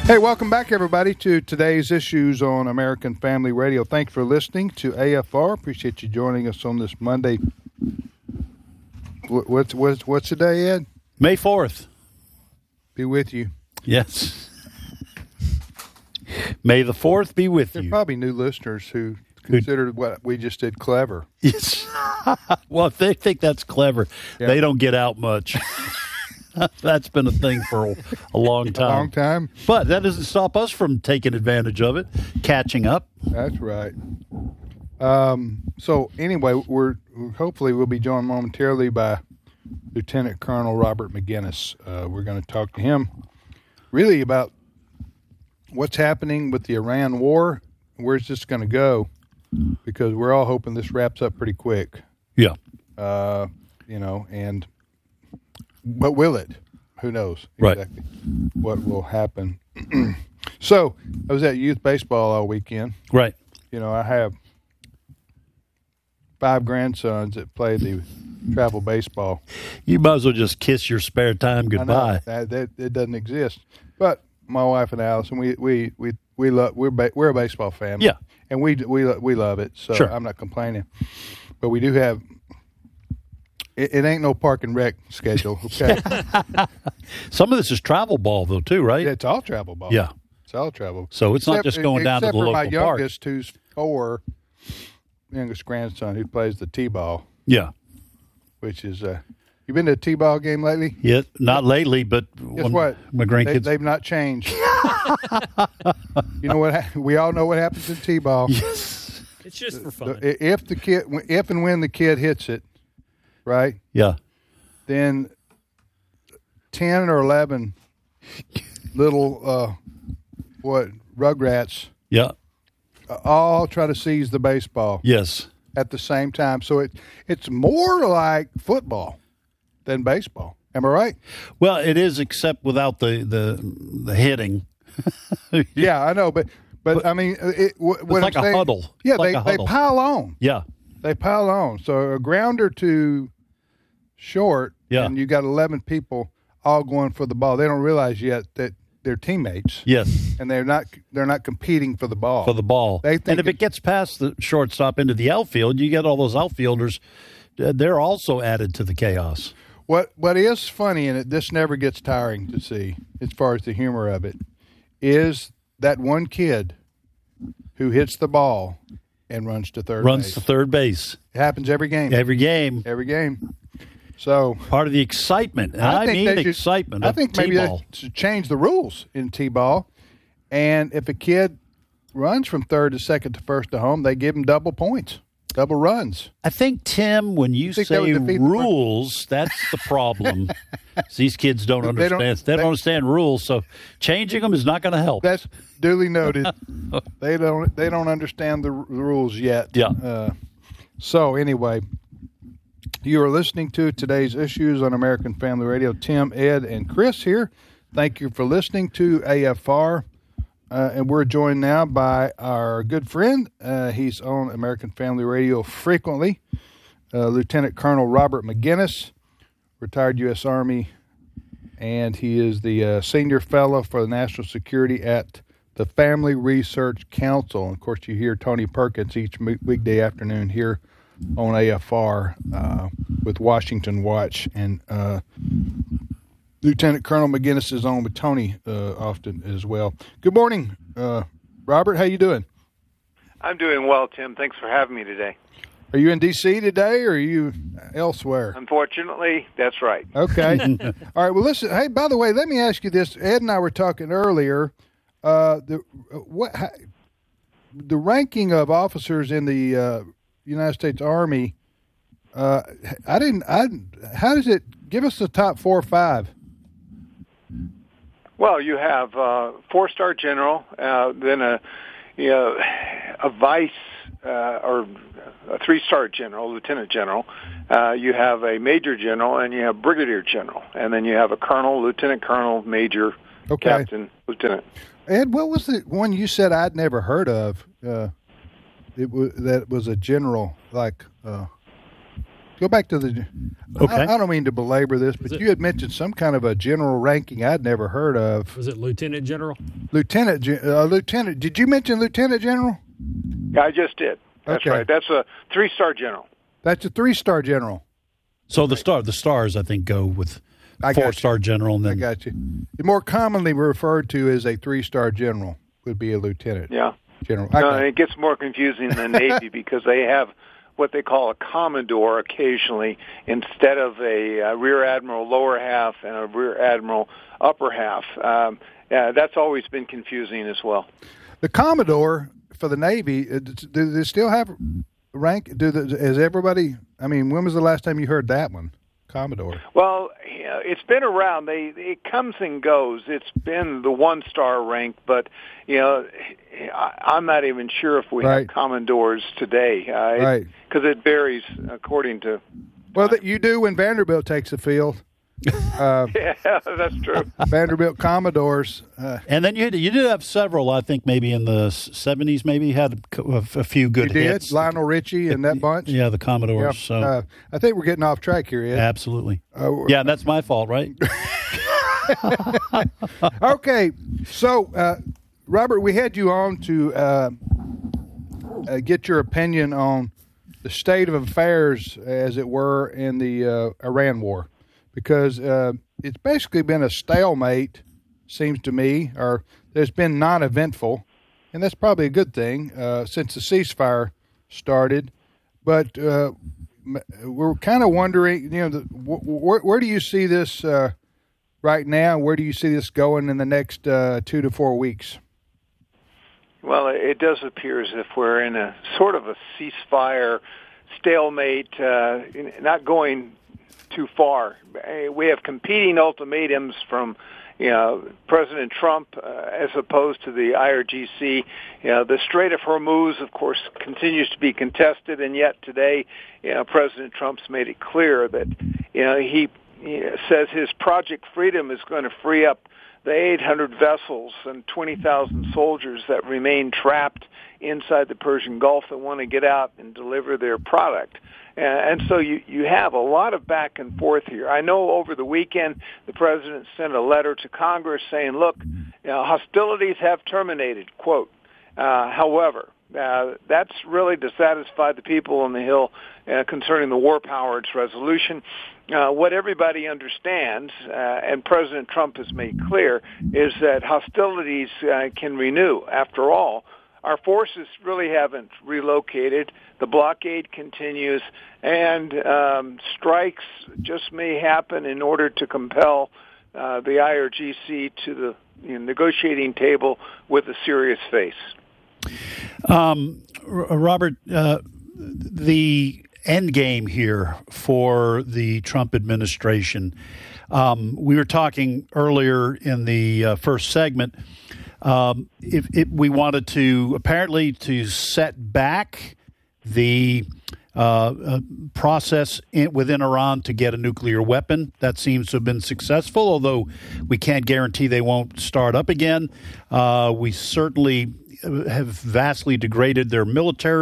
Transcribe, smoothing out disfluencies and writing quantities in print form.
Hey, welcome back, everybody, to today's Issues on American Family Radio. Thanks for listening to AFR. Appreciate you joining us on this Monday. What's the day, Ed? May 4th. Be with you. Yes. May the 4th be with There are you. probably new listeners who considered what we just did clever. Yes. Well, if they think that's clever, they don't get out much. That's been a thing for a long time. A long time? But that doesn't stop us from taking advantage of it, catching up. That's right. So anyway, hopefully we'll be joined momentarily by Lieutenant Colonel Robert McGinnis. We're going to talk to him really about what's happening with the Iran war. Where's this going to go? Because we're all hoping this wraps up pretty quick. Yeah. But will it? Who knows exactly what will happen. So I was at youth baseball all weekend. Right. I have 5 grandsons that play the travel baseball. You might as well just kiss your spare time goodbye. I know, it doesn't exist. But my wife and Allison, we love we're a baseball family. Yeah. And we love it. So Sure. I'm not complaining. But we do have. It ain't no park and rec schedule, okay? Some of this is travel ball, though, too, right? Yeah, it's all travel ball. Yeah. It's all travel. So it's not just going down to the local park. Except for my park. youngest, who's 4, youngest grandson, who plays the T-ball, Yeah. which is you been to a T-ball game lately? Yeah, not lately, but Guess what? My grandkids. They've not changed. You know what? We all know what happens in T-ball. Yes. It's just for fun. If and when the kid hits it, right? Yeah. Then 10 or 11 little rugrats Yeah. all try to seize the baseball Yes. at the same time. So it's more like football than baseball. Am I right? Well, it is, except without the hitting. Yeah, I know, but I mean, what It's like I'm a saying, huddle. Yeah, It's like they a huddle. pile on. Yeah. They pile on. So a grounder to short, Yeah. and you got 11 people all going for the ball. They don't realize yet that they're teammates, Yes. and they're not competing for the ball. For the ball. They think And if it gets past the shortstop into the outfield, you get all those outfielders. They're also added to the chaos. What is funny, and this never gets tiring to see, as far as the humor of it, is that one kid who hits the ball and runs to third Runs base. to third base. It happens every game. Every game. Every game. So Part of the excitement. And I mean they should- excitement I of think maybe T-ball. they should change the rules in T-ball. And if a kid runs from third to second to first to home, they give him double points, double runs. I think, Tim, when you Think that say would defeat the rules, that's the problem. These kids don't They don't- understand. They don't understand rules, so changing them is not going to help. That's duly noted. They don't understand the rules yet. Yeah. So anyway, you are listening to today's Issues on American Family Radio. Tim, Ed, and Chris here. Thank you for listening to AFR. And we're joined now by our good friend. He's on American Family Radio frequently, Lieutenant Colonel Robert McGinnis, retired U.S. Army, and he is the senior fellow for the national security at the Family Research Council. And, of course, you hear Tony Perkins each weekday afternoon here on AFR with Washington Watch. And Lieutenant Colonel McGinnis is on with Tony often as well. Good morning, Robert. How you doing? I'm doing well, Tim. Thanks for having me today. Are you in D.C. today, or are you elsewhere? Unfortunately, that's right. Okay. All right. Well, listen. Hey, by the way, let me ask you this. Ed and I were talking earlier. The ranking of officers in the United States Army. How does it give us the top 4 or 5? Well, you have 4-star general, then a vice or a 3-star general, lieutenant general. You have a major general, and you have brigadier general, and then you have a colonel, lieutenant colonel, major, captain, lieutenant. Ed, what was the one you said I'd never heard of? That was a general, like Go back to the. Okay. I don't mean to belabor this, but you had mentioned some kind of a general ranking I'd never heard of. Was it Lieutenant General? Lieutenant. Did you mention Lieutenant General? Yeah, I just did. That's okay. Right. That's a 3-star general. That's a 3-star general. So the stars, I think, go with 4-star general. And then, I got you. The more commonly referred to as a 3-star general would be a lieutenant. Yeah. General. No, it gets more confusing than the Navy because they have what they call a commodore occasionally instead of a rear admiral lower half and a rear admiral upper half. That's always been confusing as well. The commodore for the Navy, do they still have rank? Is everybody? I mean, when was the last time you heard that one, commodore? Well, it's been around. It comes and goes. It's been the 1-star rank, but I'm not even sure if we have commodores today, right? Because it varies according to. Well, you do when Vanderbilt takes the field. Yeah, that's true. Vanderbilt Commodores. And then you did have several, I think maybe in the 70s, maybe had a few good hits. Lionel Richie and that bunch. Yeah, the Commodores. Yeah. So. I think we're getting off track here, Ed. Absolutely. Yeah, that's my fault, right? Okay, so Robert, we had you on to get your opinion on the state of affairs, as it were, in the Iran war. Because it's basically been a stalemate, seems to me, or there's been non-eventful, and that's probably a good thing since the ceasefire started. But we're kind of wondering, where do you see this right now? Where do you see this going in the next 2 to 4 weeks? Well, it does appear as if we're in a sort of a ceasefire stalemate, not going too far. We have competing ultimatums from President Trump as opposed to the IRGC. The Strait of Hormuz, of course, continues to be contested, and yet today President Trump's made it clear that he says his Project Freedom is going to free up the 800 vessels and 20,000 soldiers that remain trapped inside the Persian Gulf that want to get out and deliver their product. And so you have a lot of back and forth here. I know over the weekend the president sent a letter to Congress saying, look, hostilities have terminated, quote. However, that's really to satisfy the people on the Hill concerning the war powers resolution. What everybody understands, and President Trump has made clear, is that hostilities can renew. After all, our forces really haven't relocated. The blockade continues, and strikes just may happen in order to compel the IRGC to the negotiating table with a serious face. Robert, the end game here for the Trump administration, we were talking earlier in the first segment, if we wanted to set back the process within Iran to get a nuclear weapon. That seems to have been successful, although we can't guarantee they won't start up again. We certainly have vastly degraded their military.